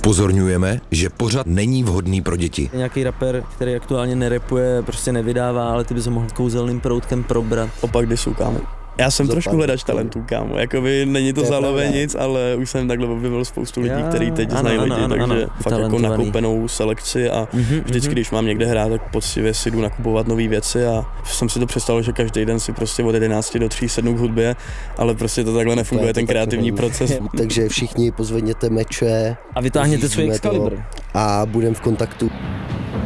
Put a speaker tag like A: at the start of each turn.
A: Upozorňujeme, že pořad není vhodný pro děti.
B: Nějaký rapper, který aktuálně nerapuje, prostě nevydává, ale ty bys ho mohl kouzelným proutkem probrat.
C: Opak jsou, kámo. Já jsem trošku hledač talentů, kámo. Jakoby není to zálové nic, ale už jsem takhle objevil spoustu lidí, kteří teď znají lidi, takže fakt jako nakoupenou selekci a vždycky, když mám někde hrát, tak poctivě si jdu nakupovat nové věci a jsem si to představil, že každý den si prostě od 11 do 3 sednu k hudbě, ale prostě to takhle nefunguje, ten kreativní proces.
D: Takže všichni pozvedněte meče
B: a vytáhněte svůj Excalibur
D: a budeme v kontaktu.